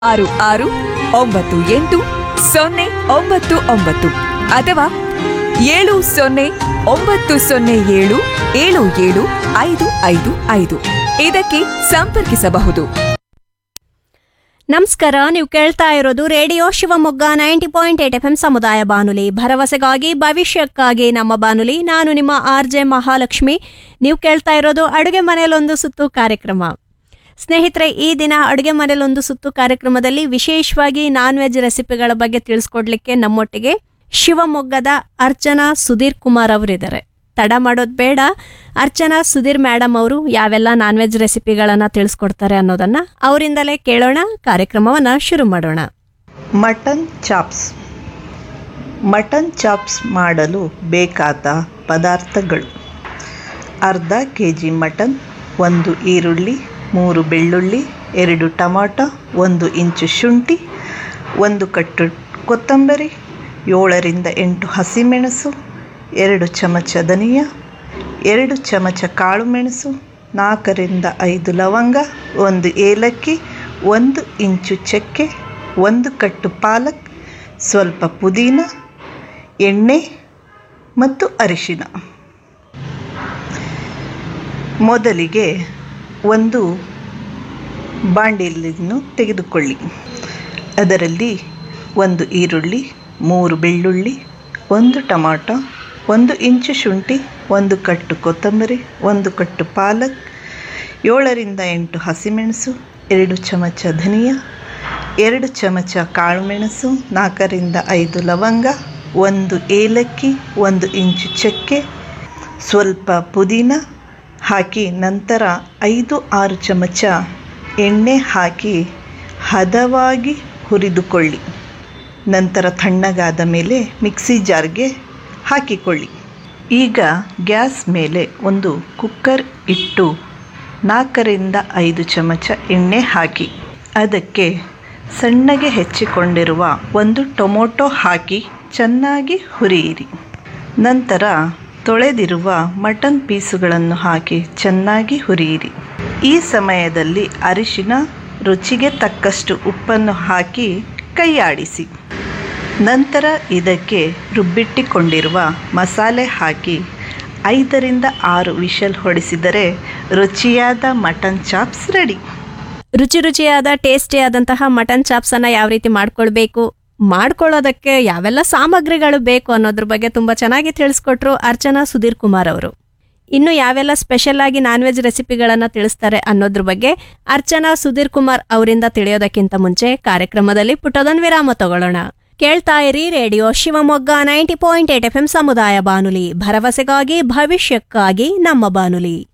6698 ಅಥವಾ 7090777755 ಇದಕ್ಕೆ ಸಂಪರ್ಕಿಸಬಹುದು. ನಮಸ್ಕಾರ, ನೀವು ಕೇಳ್ತಾ ಇರೋದು ರೇಡಿಯೋ ಶಿವಮೊಗ್ಗ 90.8 FM ಸಮುದಾಯ ಬಾನುಲಿ, ಭರವಸೆಗಾಗಿ ಭವಿಷ್ಯಕ್ಕಾಗಿ ನಮ್ಮ ಬಾನುಲಿ. ನಾನು ನಿಮ್ಮ RJ ಮಹಾಲಕ್ಷ್ಮಿ. ನೀವು ಕೇಳ್ತಾ ಇರೋದು ಅಡುಗೆ ಮನೆಯಲ್ಲೊಂದು ಸುತ್ತು ಕಾರ್ಯಕ್ರಮ. ಸ್ನೇಹಿತರೆ, ಈ ದಿನ ಅಡುಗೆ ಮನೆಯಲ್ಲೊಂದು ಸುತ್ತು ಕಾರ್ಯಕ್ರಮದಲ್ಲಿ ವಿಶೇಷವಾಗಿ ನಾನ್ ವೆಜ್ ರೆಸಿಪಿಗಳ ಬಗ್ಗೆ ತಿಳಿಸ್ಕೊಡ್ಲಿಕ್ಕೆ ನಮ್ಮೊಟ್ಟಿಗೆ ಶಿವಮೊಗ್ಗದ ಅರ್ಚನಾ ಸುಧೀರ್ ಕುಮಾರ್ ಅವರಿದ್ದಾರೆ. ತಡ ಮಾಡೋದು ಬೇಡ, ಅರ್ಚನಾ ಸುಧೀರ್ ಮೇಡಮ್ ಅವರು ಯಾವೆಲ್ಲ ನಾನ್ ವೆಜ್ ರೆಸಿಪಿಗಳನ್ನ ತಿಳಿಸ್ಕೊಡ್ತಾರೆ ಅನ್ನೋದನ್ನ ಅವರಿಂದಲೇ ಕೇಳೋಣ. ಕಾರ್ಯಕ್ರಮವನ್ನ ಶುರು ಮಾಡೋಣ. Mutton chops. ಮಟನ್ ಚಾಪ್ಸ್ ಮಾಡಲು ಬೇಕಾದ ಪದಾರ್ಥಗಳು: ಅರ್ಧ kg ಮಟನ್, 1 ಈರುಳ್ಳಿ, 3 ಬೆಳ್ಳುಳ್ಳಿ, 2 ಟೊಮಾಟೊ, 1 ಇಂಚು ಶುಂಠಿ, 1 ಕಟ್ಟು ಕೊತ್ತಂಬರಿ, 7 ರಿಂದ 8 ಹಸಿಮೆಣಸು, 2 ಚಮಚ ಧನಿಯಾ, 2 ಚಮಚ ಕಾಳು ಮೆಣಸು, 4 ರಿಂದ 5 ಲವಂಗ, 1 ಏಲಕ್ಕಿ, 1 ಇಂಚು ಚಕ್ಕೆ, 1 ಕಟ್ಟು ಪಾಲಕ್, ಸ್ವಲ್ಪ ಪುದೀನ, ಎಣ್ಣೆ ಮತ್ತು ಅರಿಶಿನ. ಮೊದಲಿಗೆ ಒಂದು ಬಾಂಡಲಿಯನ್ನು ತೆಗೆದುಕೊಳ್ಳಿ. ಅದರಲ್ಲಿ 1 ಈರುಳ್ಳಿ, 3 ಬೆಳ್ಳುಳ್ಳಿ, 1 ಟೊಮಾಟೊ, 1 ಇಂಚು ಶುಂಠಿ, 1 ಕಟ್ಟು ಕೊತ್ತಂಬರಿ, 1 ಕಟ್ಟು ಪಾಲಕ್, 7 ರಿಂದ 8 ಹಸಿಮೆಣಸು, 2 ಚಮಚ ಧನಿಯಾ, 2 ಚಮಚ ಕಾಳುಮೆಣಸು, 4 ರಿಂದ 5 ಲವಂಗ, 1 ಏಲಕ್ಕಿ, 1 ಇಂಚು ಚಕ್ಕೆ, ಸ್ವಲ್ಪ ಪುದೀನ ಹಾಕಿ ನಂತರ 5-6 ಚಮಚ ಎಣ್ಣೆ ಹಾಕಿ ಹದವಾಗಿ ಹುರಿದುಕೊಳ್ಳಿ. ನಂತರ ತಣ್ಣಗಾದ ಮೇಲೆ ಮಿಕ್ಸಿ ಜಾರ್ಗೆ ಹಾಕಿಕೊಳ್ಳಿ. ಈಗ ಗ್ಯಾಸ್ ಮೇಲೆ ಒಂದು ಕುಕ್ಕರ್ ಇಟ್ಟು 4 ರಿಂದ 5 ಚಮಚ ಎಣ್ಣೆ ಹಾಕಿ ಅದಕ್ಕೆ ಸಣ್ಣಗೆ ಹೆಚ್ಚಿಕೊಂಡಿರುವ 1 ಟೊಮೊಟೊ ಹಾಕಿ ಚೆನ್ನಾಗಿ ಹುರಿಯಿರಿ. ನಂತರ ತೊಳೆದಿರುವ ಮಟನ್ ಪೀಸುಗಳನ್ನು ಹಾಕಿ ಚೆನ್ನಾಗಿ ಹುರಿಯಿರಿ. ಈ ಸಮಯದಲ್ಲಿ ಅರಿಶಿನ, ರುಚಿಗೆ ತಕ್ಕಷ್ಟು ಉಪ್ಪನ್ನು ಹಾಕಿ ಕೈಯಾಡಿಸಿ. ನಂತರ ಇದಕ್ಕೆ ರುಬ್ಬಿಟ್ಟಿಕೊಂಡಿರುವ ಮಸಾಲೆ ಹಾಕಿ 5 ರಿಂದ 6 ವಿಷಲ್ ಹೊಡೆಸಿದರೆ ರುಚಿಯಾದ ಮಟನ್ ಚಾಪ್ಸ್ ರೆಡಿ. ರುಚಿಯಾದ ಟೇಸ್ಟಿಯಾದಂತಹ ಮಟನ್ ಚಾಪ್ಸನ್ನು ಯಾವ ರೀತಿ ಮಾಡ್ಕೊಳ್ಳೋದಕ್ಕೆ ಯಾವೆಲ್ಲ ಸಾಮಗ್ರಿಗಳು ಬೇಕು ಅನ್ನೋದ್ರ ಬಗ್ಗೆ ತುಂಬ ಚೆನ್ನಾಗಿ ತಿಳಿಸ್ಕೊಟ್ರು ಅರ್ಚನಾ ಸುಧೀರ್ ಕುಮಾರ್ ಅವರು. ಇನ್ನು ಯಾವೆಲ್ಲ ಸ್ಪೆಷಲ್ ಆಗಿ ನಾನ್ ವೆಜ್ ರೆಸಿಪಿಗಳನ್ನು ತಿಳಿಸ್ತಾರೆ ಅನ್ನೋದ್ರ ಬಗ್ಗೆ ಅರ್ಚನಾ ಸುಧೀರ್ ಕುಮಾರ್ ಅವರಿಂದ ತಿಳಿಯೋದಕ್ಕಿಂತ ಮುಂಚೆ ಕಾರ್ಯಕ್ರಮದಲ್ಲಿ ಪುಟ್ಟದೊಂದು ವಿರಾಮ ತಗೊಳ್ಳೋಣ. ಕೇಳ್ತಾ ಇರಿ ರೇಡಿಯೋ ಶಿವಮೊಗ್ಗ 90.8 FM ಸಮುದಾಯ ಬಾನುಲಿ, ಭರವಸೆಗಾಗಿ ಭವಿಷ್ಯಕ್ಕಾಗಿ ನಮ್ಮ ಬಾನುಲಿ.